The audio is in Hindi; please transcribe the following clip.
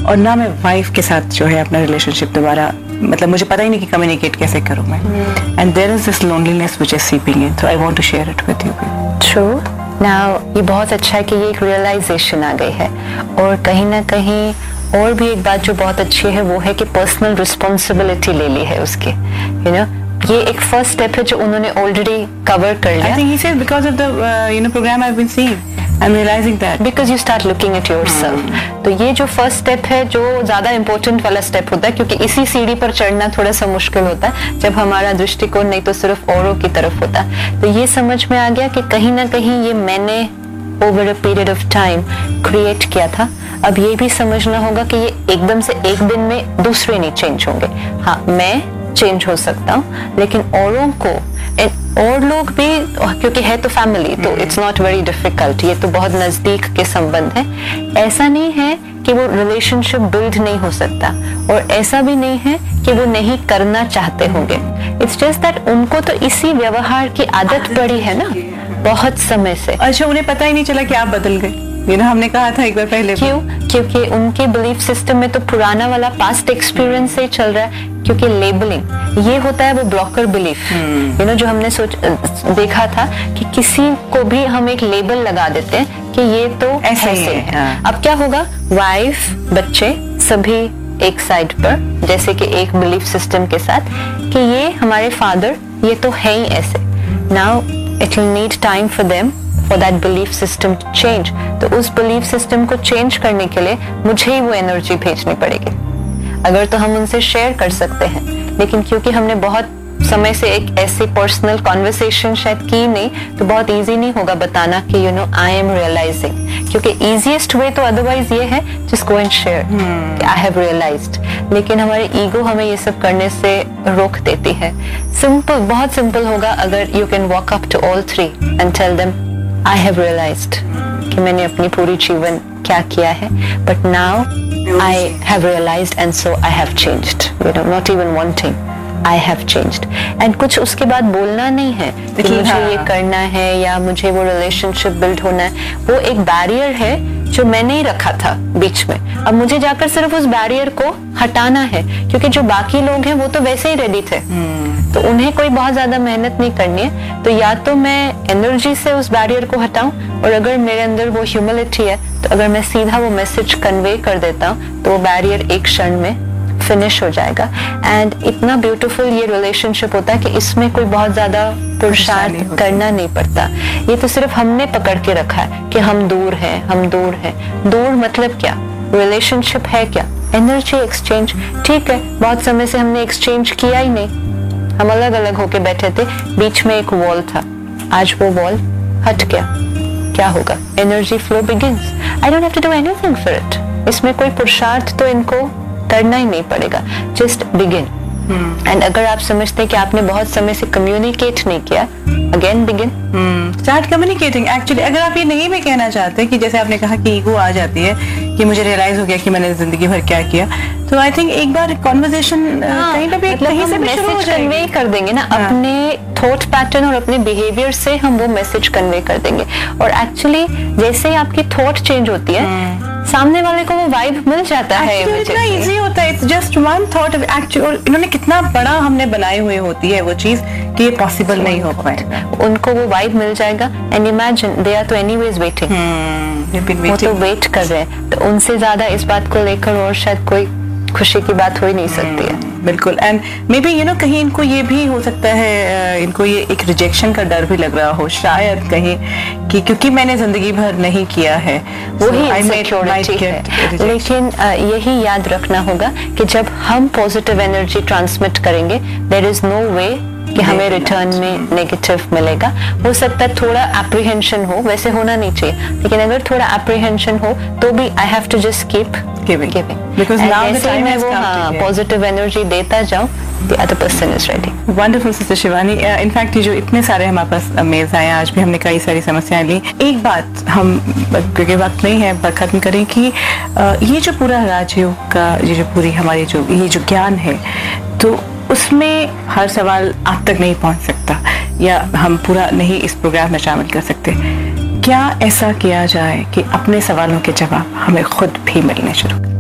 और ना मैं वाइफ के साथ जो है अपना रिलेशनशिप दोबारा, मतलब मुझे पता ही नहीं कि कम्युनिकेट कैसे करूँ मैं, and there is this loneliness which is seeping in, so I want to share it with you. True. Now ये बहुत अच्छा है कि ये एक रियलाइजेशन आ गई है, और कहीं ना कहीं और भी एक बात जो बहुत अच्छी है वो है कि पर्सनल रिस्पॉन्सिबिलिटी ले ली है उसकी, यू नो। ये एक फर्स्ट स्टेप है जो उन्होंने ऑलरेडी कवर कर लिया। I think he said because of the program I've been seeing, I'm realizing that because you start looking at yourself. तो ये जो फर्स्ट स्टेप है जो ज्यादा इम्पोर्टेंट वाला स्टेप होता है, क्योंकि इसी सीढ़ी पर चढ़ना थोड़ा सा मुश्किल होता है जब हमारा दृष्टिकोण नहीं तो सिर्फ औरों की तरफ होता है। तो ये समझ में आ गया कि कहीं ना कहीं ये मैंने over a period of time create किया था। अब ये भी समझना होगा कि ये एकदम से एक दिन में दूसरे नहीं चेंज होंगे। हाँ, मैं चेंज हो सकता हूँ, लेकिन औरों को और लोग भी, क्योंकि है तो फैमिली, तो इट्स नॉट वेरी डिफिकल्ट, ये तो बहुत नजदीक के संबंध है। ऐसा नहीं है कि वो रिलेशनशिप बिल्ड नहीं हो सकता, और ऐसा भी नहीं है कि वो नहीं करना चाहते होंगे। इट्स जस्ट दैट उनको तो इसी व्यवहार की आदत पड़ी है ना बहुत समय से। अच्छा, उन्हें पता ही नहीं चला कि आप बदल गए, ये ना हमने कहा था एक बार पहले। क्यों? क्योंकि उनके बिलीफ सिस्टम में तो पुराना वाला पास्ट एक्सपीरियंस से ही चल रहा है। क्योंकि लेबलिंग ये होता है वो ब्लॉकर बिलीफ, यू नो, जो हमने देखा था कि किसी को भी हम एक लेबल लगा देते हैं कि ये तो ऐसे है। अब क्या होगा, वाइफ बच्चे सभी एक साइड पर, जैसे कि एक बिलीफ सिस्टम के साथ कि ये हमारे फादर ये तो है ही ऐसे। Now it will need time for them for that belief system to change. तो उस belief system को change करने के लिए मुझे ही वो एनर्जी भेजनी पड़ेगी। अगर तो हम उनसे शेयर कर सकते हैं, लेकिन क्योंकि हमने बहुत समय से एक ऐसी पर्सनल कॉन्वर्सेशन शायद की नहीं, तो बहुत इजी नहीं होगा बताना कि you know I am realising, क्योंकि इजीएस्ट वे तो अदरवाइज ये है just go and share I have realised. लेकिन हमारे ईगो हमें ये सब करने से रोक देती है। सिंपल, बहुत सिंपल होगा अगर you can walk up to all three and tell them I have realized कि मैंने अपनी पूरी जीवन क्या किया है, but now I have realized and so I have changed, you know, not even wanting, I have changed। and कुछ उसके बाद बोलना नहीं है कि मुझे ये करना है या मुझे वो रिलेशनशिप बिल्ड होना है। वो एक बैरियर है जो मैंने ही रखा था बीच में। अब मुझे जाकर सिर्फ उस बैरियर को हटाना है, क्योंकि जो बाकी लोग हैं वो तो वैसे ही रेडी थे, तो उन्हें कोई बहुत ज्यादा मेहनत नहीं करनी है। तो या तो मैं एनर्जी से उस बैरियर को हटाऊं, और अगर मेरे अंदर वो ह्यूमिलिटी है तो अगर मैं सीधा वो मैसेज कन्वे कर देता हूं तो वो बैरियर एक क्षण में फिनिश हो जाएगा। एंड इतना ब्यूटीफुल ये रिलेशनशिप होता है कि इसमें कोई बहुत ज्यादा पुरुषार्थ करना नहीं पड़ता। ये तो सिर्फ हमने पकड़ के रखा है कि हम दूर हैं, हम दूर हैं। दूर मतलब क्या? रिलेशनशिप है क्या? Energy exchange. ठीक है, बहुत समय से हमने एक्सचेंज किया ही नहीं, हम अलग अलग होके बैठे थे, बीच में एक वॉल था, आज वो वॉल हट गया, क्या होगा? Energy flow begins. I don't have to do anything for it. इसमें कोई पुरुषार्थ तो इनको करना ही नहीं पड़ेगा, जस्ट बिगिन। एंड अगर आप समझते हैं कि आपने बहुत समय से कम्युनिकेट नहीं किया, again begin, start communicating. Actually अगर आप ये नहीं भी कहना चाहते कि जैसे आपने कहा कि ईगो आ जाती है कि मुझे रियलाइज हो गया कि मैंने जिंदगी भर क्या किया, तो आई थिंक एक बार कॉन्वर्सेशन कहीं ना कहीं से मैसेज कन्वे कर देंगे ना, अपने थॉट पैटर्न और अपने बिहेवियर से हम वो मैसेज कन्वे कर देंगे। और एक्चुअली जैसे ही आपकी थॉट चेंज होती है, सामने वाले को वो वाइब मिल जाता है। इतना इजी होता है, it's just one thought. Actually इन्होंने कितना बड़ा हमने बनाए हुए होती है वो चीज कि ये पॉसिबल नहीं हो पाएगा। उनको वो वाइब मिल जाएगा। एंड इमेजिन दे आर तो एनीवेज वेटिंग, वो तो वेट कर रहे हैं, तो उनसे ज्यादा इस बात को लेकर और शायद कोई खुशी की बात हो ही नहीं सकती है। बिल्कुल। And may be you know कहीं इनको ये भी हो सकता है, इनको ये एक रिजेक्शन का डर भी लग रहा हो शायद कहीं, कि क्योंकि मैंने जिंदगी भर नहीं किया है, वही इनसिक्योरिटी है। लेकिन यही याद रखना होगा कि जब हम पॉजिटिव एनर्जी ट्रांसमिट करेंगे, देयर इज नो वे कि हमें रिटर्न में नेगेटिव मिलेगा। हो सकता है थोड़ा एप्रीहेंशन हो, वैसे होना नहीं चाहिए, लेकिन अगर थोड़ा एप्रीहेंशन हो तो भी I have to just keep giving, because now the time has come. Positive energy देता जाओ, the other person is ready. Wonderful sister Shivani. In fact ये जो इतने सारे हमारे पास मेल्स आए, आज भी हमने कई सारी समस्याएं ली। एक बात हम, क्योंकि वक्त नहीं है, पर खत्म करें कि ये जो पूरा राजयोग का ये जो पूरी हमारी जो ये जो ज्ञान है, तो उसमें हर सवाल आप तक नहीं पहुंच सकता, या हम पूरा नहीं इस प्रोग्राम में शामिल कर सकते। क्या ऐसा किया जाए कि अपने सवालों के जवाब हमें खुद भी मिलने शुरू